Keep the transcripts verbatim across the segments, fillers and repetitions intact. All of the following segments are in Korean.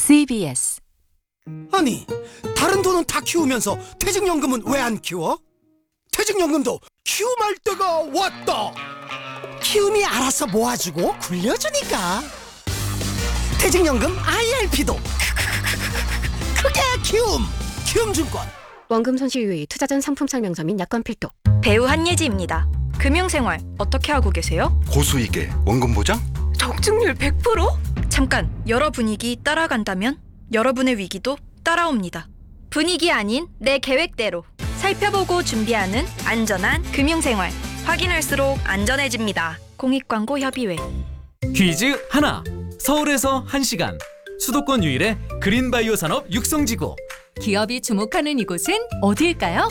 씨비에스. 아니, 다른 돈은 다 키우면서 퇴직연금은 왜 안 키워? 퇴직연금도 키움할 때가 왔다. 키움이 알아서 모아주고 굴려주니까. 퇴직연금 아이알피도 크게 키움. 키움증권. 원금 손실 유의, 투자전 상품 설명서 및 약관 필독. 배우 한예지입니다. 금융생활 어떻게 하고 계세요? 고수익에 원금 보장? 적중률 백 퍼센트? 잠깐, 여러 분위기 따라간다면 여러분의 위기도 따라옵니다. 분위기 아닌 내 계획대로 살펴보고 준비하는 안전한 금융생활. 확인할수록 안전해집니다. 공익광고협의회. 퀴즈 하나. 서울에서 한 시간. 수도권 유일의 그린바이오 산업 육성지구. 기업이 주목하는 이곳은 어디일까요?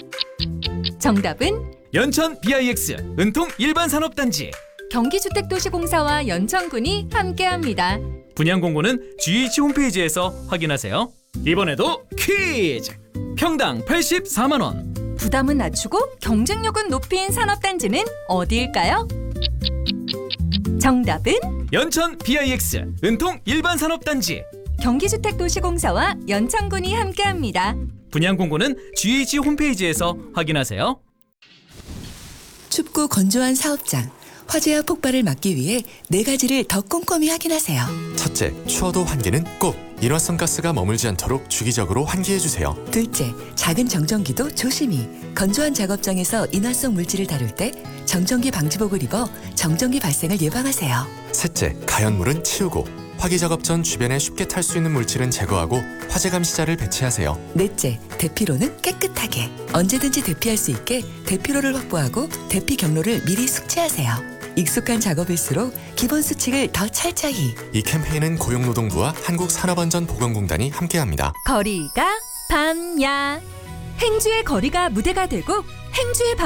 정답은 연천 비아이엑스 은통 일반산업단지. 경기주택도시공사와 연천군이 함께합니다. 분양 공고는 지에이치 홈페이지에서 확인하세요. 이번에도 퀴즈! 평당 팔십사만 원. 부담은 낮추고 경쟁력은 높인 산업단지는 어디일까요? 정답은 연천 비아이엑스 은통 일반산업단지. 경기주택도시공사와 연천군이 함께합니다. 분양 공고는 지에이치 홈페이지에서 확인하세요. 춥고 건조한 사업장, 화재와 폭발을 막기 위해 네 가지를 더 꼼꼼히 확인하세요. 첫째, 추워도 환기는 꼭 일회성 가스가 머물지 않도록 주기적으로 환기해주세요. 둘째, 작은 정전기도 조심히. 건조한 작업장에서 인화성 물질을 다룰 때 정전기 방지복을 입어 정전기 발생을 예방하세요. 셋째, 가연물은 치우고 화기 작업 전 주변에 쉽게 탈 수 있는 물질은 제거하고 화재 감시자를 배치하세요. 넷째, 대피로는 깨끗하게. 언제든지 대피할 수 있게 대피로를 확보하고 대피 경로를 미리 숙지하세요. 익숙한 작업일수록 기본 수칙을 더 철저히. 이 캠페인은 고용노동부와 한국산업안전보건공단이 함께합니다. 거리가 밤야. 행주의 거리가 무대가 되고 행주의